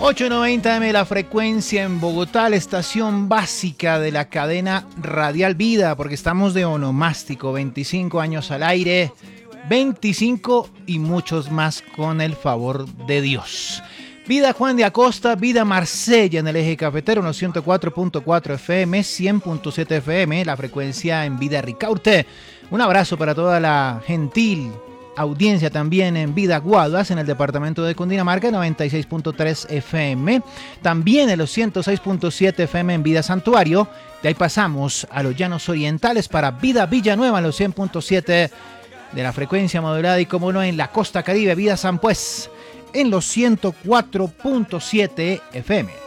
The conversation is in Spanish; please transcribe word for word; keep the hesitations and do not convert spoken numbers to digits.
ochocientos noventa eme la frecuencia en Bogotá, la estación básica de la cadena Radial Vida, porque estamos de onomástico, veinticinco años al aire, veinticinco y muchos más con el favor de Dios. Vida Juan de Acosta, Vida Marsella en el eje cafetero, unos ciento cuatro punto cuatro F M, cien punto siete F M, la frecuencia en Vida Ricaurte. Un abrazo para toda la gentil audiencia también en Vida Guaduas, en el departamento de Cundinamarca, noventa y seis punto tres F M. También en los ciento seis punto siete F M en Vida Santuario. De ahí pasamos a los Llanos Orientales para Vida Villanueva en los cien punto siete de la frecuencia modulada. Y como no, en la costa caribe, Vida San Pues en los ciento cuatro punto siete F M.